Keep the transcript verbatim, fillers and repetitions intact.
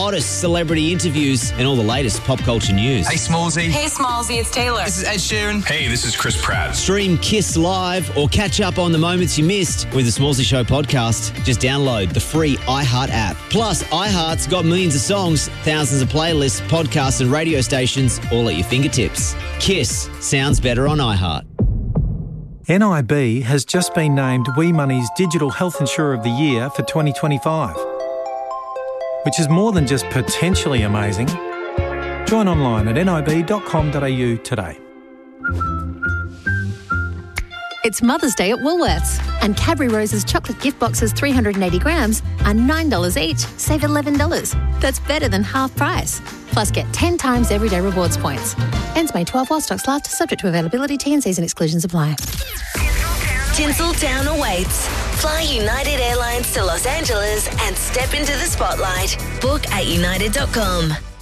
hottest celebrity interviews and all the latest pop culture news. Hey, Smallsy. Hey, Smallsy, it's Taylor. This is Ed Sheeran. Hey, this is Chris Pratt. Stream Kiss Live or catch up on the moments you missed with the Smallsy Show podcast. Just download the free iHeart app. Plus, iHeart's got millions of songs, thousands of playlists, podcasts and radio stations all at your fingertips. Kiss sounds better on iHeart. N I B has just been named We Money's Digital Health Insurer of the Year for twenty twenty-five, which is more than just potentially amazing. Join online at nib dot com dot a u today. It's Mother's Day at Woolworths, and Cadbury Rose's chocolate gift boxes three hundred eighty grams are nine dollars each, save eleven dollars. That's better than half price. Plus get ten times everyday rewards points. Ends May twelfth while stocks last, subject to availability, T and Cs and exclusions apply. Tinseltown awaits. Fly United Airlines to Los Angeles and step into the spotlight. Book at united dot com.